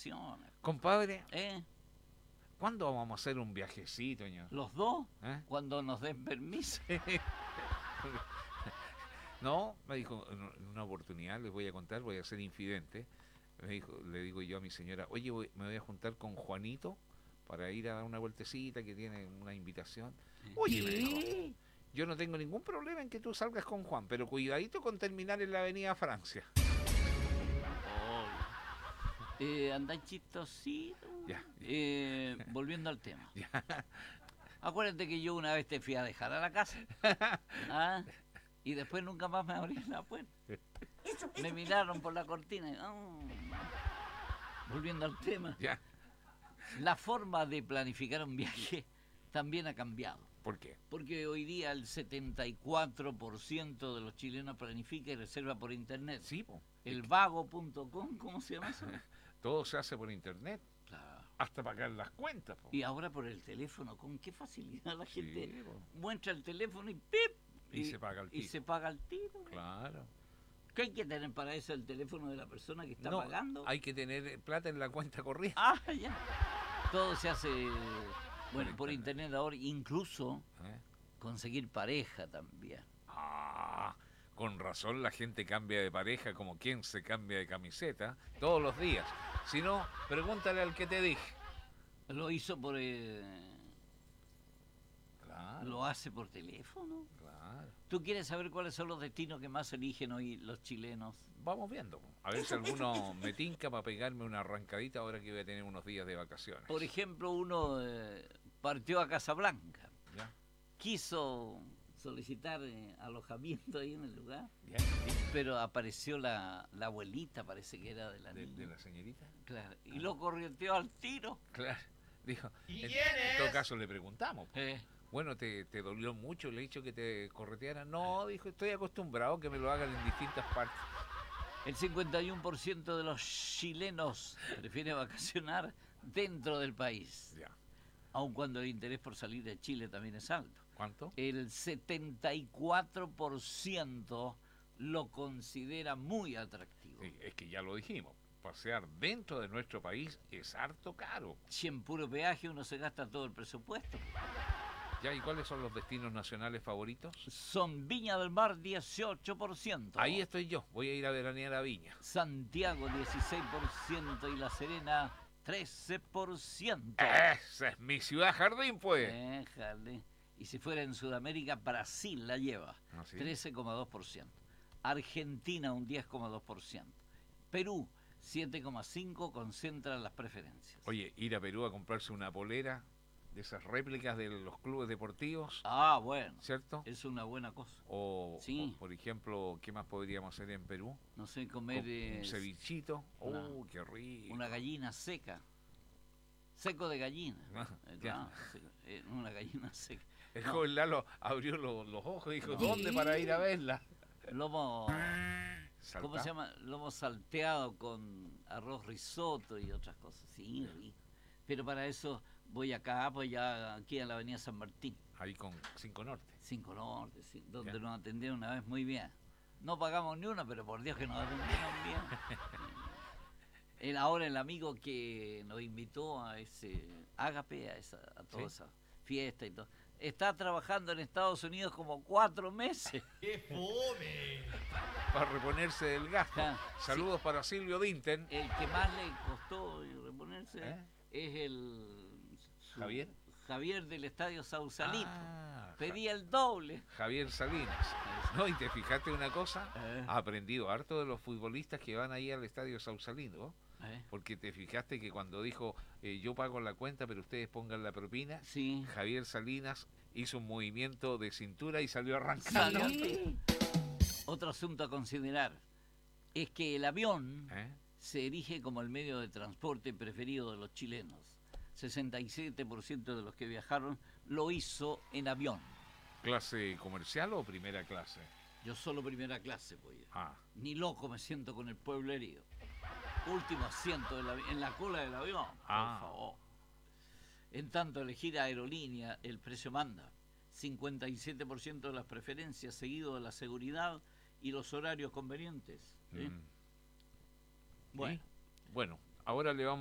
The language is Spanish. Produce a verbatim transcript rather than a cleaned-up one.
vacaciones. Compadre, ¿Eh? ¿cuándo vamos a hacer un viajecito, señor? ¿Los dos? ¿Eh? Cuando nos den permiso. No, me dijo, en una oportunidad, les voy a contar, voy a ser infidente. Me dijo, le digo yo a mi señora, oye, voy- me voy a juntar con Juanito para ir a dar una vueltecita que tiene una invitación. Oye, me dijo, ¿Qué? yo no tengo ningún problema en que tú salgas con Juan, pero cuidadito con terminar en la Avenida Francia. Eh, andan chistosito. Ya, Eh, volviendo al tema. ya. Acuérdate que yo una vez te fui a dejar a la casa. ¿Ah? Y después nunca más me abrieron la puerta. Me miraron por la cortina. Y, oh. Volviendo al tema. Ya. La forma de planificar un viaje también ha cambiado. ¿Por qué? Porque hoy día el setenta y cuatro por ciento de los chilenos planifica y reserva por internet. Sí, po. El vago punto com, ¿cómo se llama eso? Todo se hace por internet, Claro. hasta pagar las cuentas, po. Y ahora por el teléfono, con qué facilidad la Sí, gente po. muestra el teléfono y ¡pip! Y se paga el Y tiro. se paga el tiro. Claro. ¿Qué hay que tener para eso el teléfono de la persona que está No, pagando? hay que tener plata en la cuenta corriente. Ah, ya. Todo se hace, bueno, Por por internet. internet ahora, incluso ¿Eh? conseguir pareja también. Ah, con razón la gente cambia de pareja como quien se cambia de camiseta todos los días. Si no, pregúntale al que te dije. Lo hizo por... eh, Claro, lo hace por teléfono. claro. ¿Tú quieres saber cuáles son los destinos que más eligen hoy los chilenos? Vamos viendo. A ver si alguno me tinca para pegarme una arrancadita ahora que voy a tener unos días de vacaciones. Por ejemplo, uno eh, partió a Casablanca. ¿Ya? Quiso solicitar eh, alojamiento ahí en el lugar, ¿Ya? ¿Sí? pero apareció la, la abuelita, parece que era de la ¿De, niña. de la señorita? Claro, y lo correteó al tiro. Claro. Dijo, ¿Y en, quién en todo es? caso le preguntamos. Eh, Bueno, ¿te, te dolió mucho el hecho que te correteara? No, dijo, estoy acostumbrado que me lo hagan en distintas partes. el cincuenta y uno por ciento de los chilenos prefiere vacacionar dentro del país, Ya. aun cuando el interés por salir de Chile también es alto. ¿Cuánto? El setenta y cuatro por ciento lo considera muy atractivo. Sí, es que ya lo dijimos. Pasear dentro de nuestro país es harto caro. Si en puro peaje uno se gasta todo el presupuesto. ¿Ya? ¿Y cuáles son los destinos nacionales favoritos? Son Viña del Mar dieciocho por ciento. Ahí estoy yo. Voy a ir a veranear a Viña. Santiago dieciséis por ciento y La Serena trece por ciento. Esa es mi ciudad jardín, pues. Déjale. Y si fuera en Sudamérica, Brasil la lleva, ¿Ah, sí? trece coma dos por ciento. Argentina un diez coma dos por ciento. Perú siete coma cinco por ciento concentra las preferencias. Oye, ir a Perú a comprarse una polera de esas réplicas de los clubes deportivos, Ah, bueno, ¿cierto? es una buena cosa. O, Sí. o, por ejemplo, ¿qué más podríamos hacer en Perú? No sé, comer Con eh, un cevichito. una- ¡Oh, qué rico! una gallina seca. Seco de gallina. Ah, Eh, ya. claro, seco, eh, una gallina seca. El No. joven Lalo abrió lo- los ojos y dijo, No. ¿dónde para ir a verla? Lomo, Salta. ¿cómo se llama? Lomo salteado con arroz risotto y otras cosas. Sí, rico. Pero para eso voy acá, pues ya aquí a la avenida San Martín, Ahí con cinco Norte. cinco Norte, sí, donde Ya. nos atendieron una vez muy bien. No pagamos ni una, pero por Dios que nos atendieron bien. El, ahora el amigo que nos invitó a ese Ágape, a, esa, a toda Sí. esa fiesta y todo, está trabajando en Estados Unidos como cuatro meses. ¡Qué fome! Para reponerse del gasto. Ja, Saludos para Silvio Dinten. El que más le costó reponerse ¿Eh? es el su- ¿Javier? Javier del Estadio Sausalito. Ah, Pedía el doble. Javier Salinas. No, y te fijaste una cosa, Eh. ha aprendido harto de los futbolistas que van ahí al estadio Sausalito, ¿Eh? porque te fijaste que cuando dijo eh, yo pago la cuenta pero ustedes pongan la propina, Sí. Javier Salinas hizo un movimiento de cintura y salió arrancando. Salió al tiro. Otro asunto a considerar es que el avión ¿Eh? se erige como el medio de transporte preferido de los chilenos. sesenta y siete por ciento de los que viajaron lo hizo en avión. ¿Clase comercial o primera clase? Yo solo primera clase, pues. Ah, Ni loco me siento con el pueblo herido. Último asiento del avi- en la cola del avión, Ah. por favor. En tanto, elegir aerolínea, el precio manda. cincuenta y siete por ciento de las preferencias, seguido de la seguridad y los horarios convenientes. ¿sí? mm. Bueno. ¿Sí? Bueno, ahora le vamos